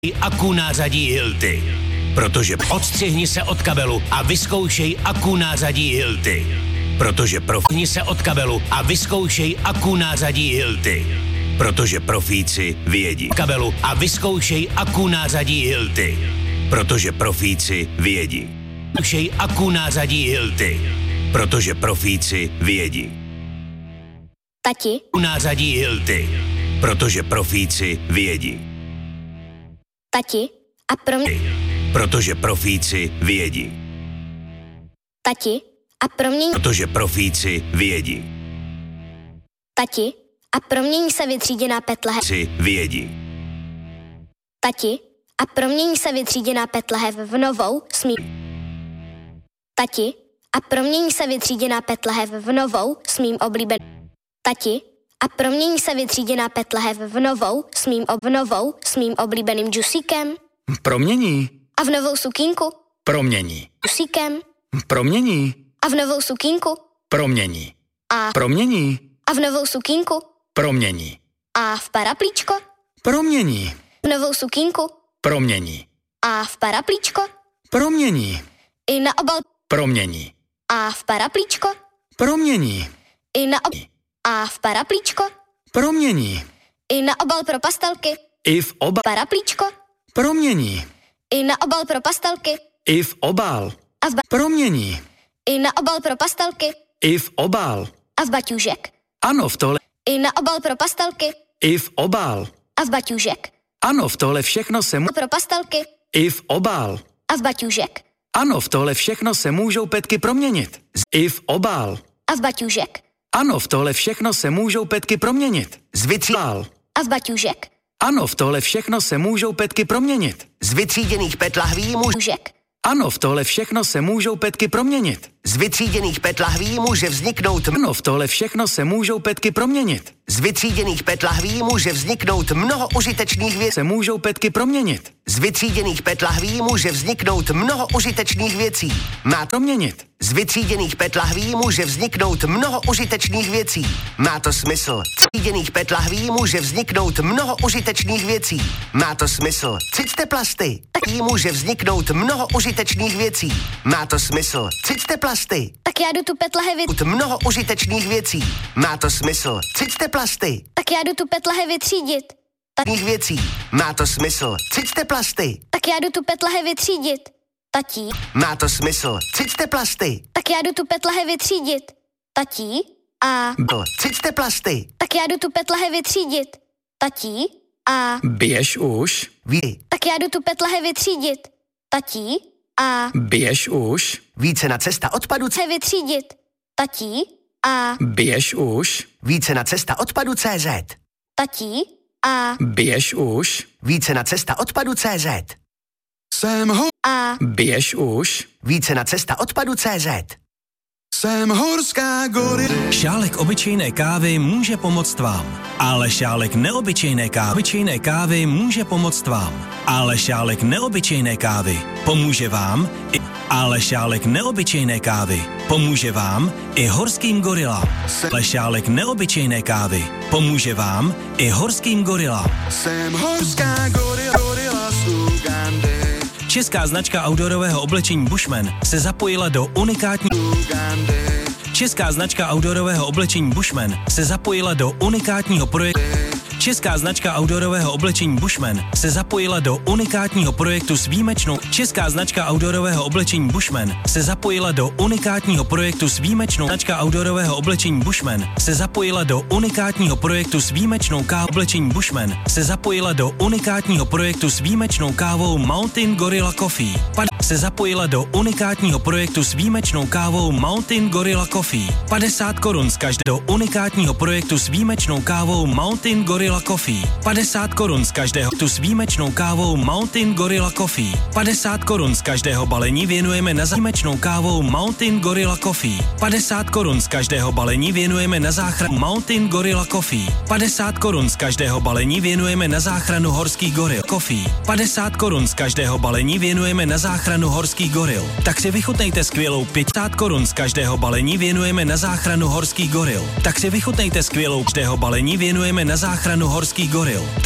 Akku nářadí Hilti. Protože odstřihni se od kabelu a vyzkoušej Akku nářadí Hilti. Protože profíci se od kabelu a vyzkoušej Akku nářadí Hilti. Protože profíci vědí kabelu a vyzkoušej Akku nářadí Hilti. Protože profíci vědí. Vyzkoušej Akku nářadí Hilti. Protože profíci vědí. Tati. Nářadí Hilti. Protože profíci vědí. Tati. A pro mě. Protože profíci vědí. Tati. A proměň. Protože profíci vědí. Tati. A promění se vytříděná petlehev. Vědí. Tati. A promění se vytříděná petlehev v novou smí. Tati. A promění se vytříděná petlehev v novou smím oblíbeným. Tati. A promění se vytříděná petlehev v novou smím oblíbeným džusíkem. Promění. A v novou sukínku. Promění. Džusíkem. Promění. A v novou sukínku. Promění. A promění. A v novou sukínku. Promění. A v paraplíčko. Promění. V novou sukínku. Promění. A v paraplíčko. Promění. I na obal. Promění. A v paraplíčko. Promění. I na A v paraplíčko. Promění. I na obal pro pastelky. I v obal. Paraplíčko. Promění. I na obal pro pastelky. I v obal. A v promění. I na obal pro pastelky. I v obal. A v baťůžek. Ano, v tohle. I na obal pro pastelky. I v obal. A v baťůžek. Ano, v tohle všechno se pro pastelky. I v obal. A v baťůžek. Ano, v tohle všechno se můžou petky proměnit. I v obal. A v baťůžek. Ano, v tohle všechno se můžou petky proměnit. Z vytříbal. A v baťůžek. Ano, v tohle všechno se můžou petky proměnit. Z vytříděných pet lahví můžek. Ano, v tohle všechno se můžou petky proměnit. Z vytříděných pet lahví může vzniknout. Ano, v tohle všechno se můžou petky proměnit. Z vytříděných pet lahví může vzniknout mnoho užitečných věcí. Se můžou petky proměnit. Z vytříděných pet lahví může vzniknout mnoho užitečných věcí. Má proměnit. Z vytříděných pet lahví může vzniknout mnoho užitečných věcí. Má to smysl. Z vytříděných pet lahví může vzniknout mnoho užitečných věcí. Má to smysl. Cíťte plasty. Taky může vzniknout mnoho užitečných věcí. Má to smysl. Cíťte plasty. Tak já jdu tu petlahevi. Mnoho užitečných věcí. Má to smysl. Cíťte plasty. Tak já jdu tu petlahevi třídit. Věcí. Má to smysl. Cíťte plasty. Tak já jdu tu petlahevi třídit. Tatí. Má to smysl. Cíťte plasty. Tak já jdu tu petlahevi třídit. Tatí. A cíťte plasty. Tak já jdu tu petlahevi třídit. Tatí. A běž už. Tak já jdu tu petlahevi třídit. Tatí. A běž už. Více na cesta odpadu vytřídit. Tatí. A běž už. Více na cesta odpadu CZ. Tatí. A běž už. Více na cesta odpadu CZ. A běž už. Více na cesta odpadu CZ. Jsem horská gorila. Šálek obyčejné kávy může pomoct vám, ale šálek neobyčejné kávy může pomoct vám, ale šálek neobyčejné kávy pomůže vám, ale šálek neobyčejné kávy pomůže vám i horským gorilám. Ale šálek neobyčejné kávy pomůže vám i horským gorilám. Jsem horská gorila z Ugandy. Česká značka outdoorového oblečení Bushman se zapojila do unikátní Česká značka outdoorového oblečení Bushman se zapojila do unikátního projektu Česká značka outdoorového oblečení Bushman se zapojila do unikátního projektu s výjimečnou Česká značka outdoorového oblečení Bushman se zapojila do unikátního projektu s výjimečnou Značka outdoorového oblečení Bushman se zapojila do unikátního projektu s výjimečnou kávou oblečení Bushman se zapojila do unikátního projektu s výjimečnou kávou Mountain Gorilla Coffee. Se zapojila do unikátního projektu s výjimečnou kávou Mountain Gorilla Coffee. 50 korun z každého do unikátního projektu s výjimečnou kávou Mountain Gorilla Coffee. 50 korun z každého tu s výjimečnou kávou Mountain Gorilla Coffee. 50 korun z každého balení věnujeme na výjimečnou kávou Mountain Gorilla Coffee. 50 korun z každého balení věnujeme na záchranu Mountain Gorilla Coffee. 50 korun z každého balení věnujeme na záchranu horských goril Coffee. 50 korun z každého balení věnujeme na záchranu horských goril. Tak si vychutnejte skvělou 50 korun z každého balení věnujeme na záchranu horských goril. Tak si vychutnejte skvělou každého balení věnujeme na záchranu horských goril.